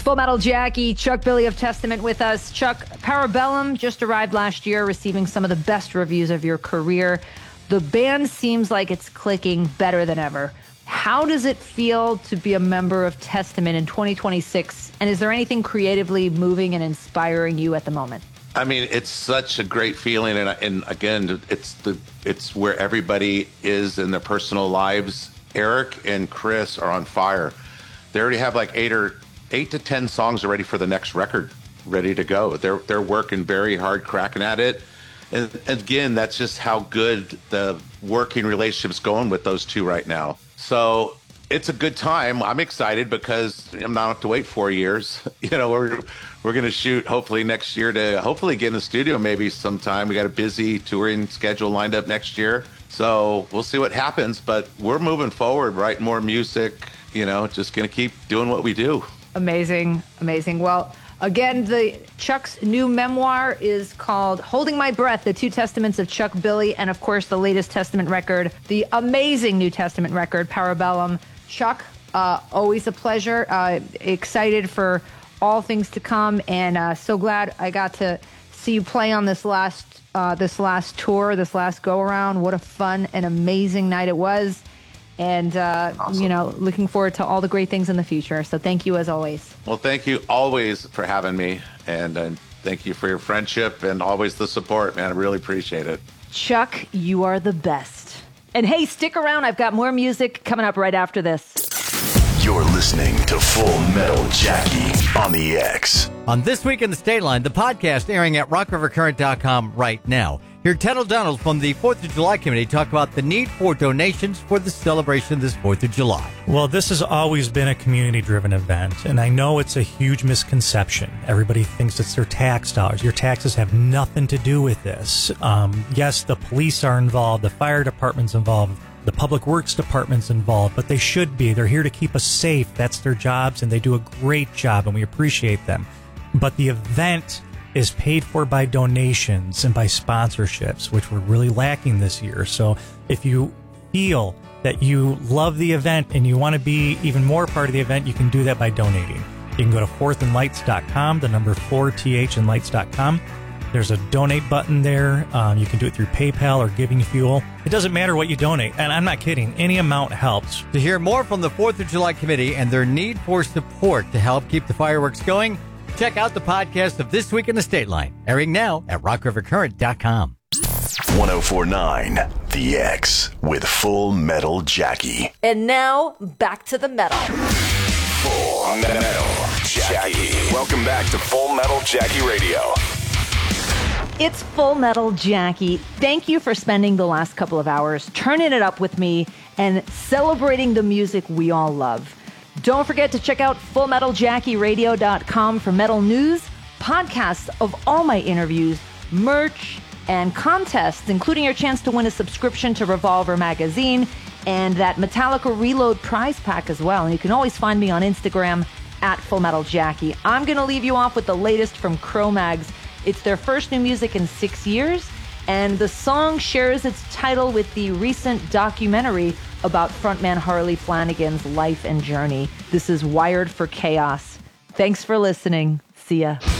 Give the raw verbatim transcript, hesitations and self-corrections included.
Full Metal Jackie, Chuck Billy of Testament with us. Chuck, Parabellum just arrived last year, receiving some of the best reviews of your career. The band seems like it's clicking better than ever. How does it feel to be a member of Testament in twenty twenty-six? And is there anything creatively moving and inspiring you at the moment? I mean, it's such a great feeling. And, and again, it's the it's where everybody is in their personal lives. Eric and Chris are on fire. They already have like eight or eight to ten songs already for the next record, ready to go. They're they're working very hard, cracking at it. And again, that's just how good the working relationship's going with those two right now. So it's a good time. I'm excited because I'm not have to wait four years. You know, we're we're going to shoot hopefully next year to hopefully get in the studio maybe sometime. We got a busy touring schedule lined up next year. So we'll see what happens. But we're moving forward, writing more music, you know, just going to keep doing what we do. Amazing. Amazing. Well, again, the Chuck's new memoir is called Holding My Breath, The Two Testaments of Chuck Billy, and of course, the latest Testament record, the amazing New Testament record, Parabellum. Chuck, uh, always a pleasure. Uh, excited for all things to come, and uh, so glad I got to see you play on this last uh, this last tour, this last go-around. What a fun and amazing night it was. And, uh, awesome. You know, looking forward to all the great things in the future. So thank you as always. Well, thank you always for having me. And uh, thank you for your friendship and always the support, man. I really appreciate it. Chuck, you are the best. And hey, stick around. I've got more music coming up right after this. You're listening to Full Metal Jackie on the X. On This Week in the State Line, the podcast airing at rock river current dot com right now. Hear Ted O'Donnell from the fourth of July Committee talk about the need for donations for the celebration this fourth of July. Well, this has always been a community-driven event, and I know it's a huge misconception. Everybody thinks it's their tax dollars. Your taxes have nothing to do with this. Um, yes, the police are involved, the fire department's involved, the public works department's involved, but they should be. They're here to keep us safe. That's their jobs, and they do a great job, and we appreciate them. But the event is paid for by donations and by sponsorships, which we're really lacking this year. So if you feel that you love the event and you want to be even more part of the event, you can do that by donating. You can go to fourth and lights dot com, the number four, T H and lights dot com. There's a donate button there. Um, you can do it through PayPal or Giving Fuel. It doesn't matter what you donate, and I'm not kidding. Any amount helps. To hear more from the fourth of July Committee and their need for support to help keep the fireworks going, check out the podcast of This Week in the State Line, airing now at rock river current dot com. ten forty-nine The X with Full Metal Jackie. And now, back to the metal. Full Metal Jackie. Welcome back to Full Metal Jackie Radio. It's Full Metal Jackie. Thank you for spending the last couple of hours turning it up with me and celebrating the music we all love. Don't forget to check out full metal jackie radio dot com for metal news, podcasts of all my interviews, merch, and contests, including your chance to win a subscription to Revolver magazine and that Metallica Reload prize pack as well. And you can always find me on Instagram at Full Metal Jackie. I'm going to leave you off with the latest from Cro-Mags. It's their first new music in six years, and the song shares its title with the recent documentary about frontman Harley Flanagan's life and journey. This is Wired for Chaos. Thanks for listening. See ya.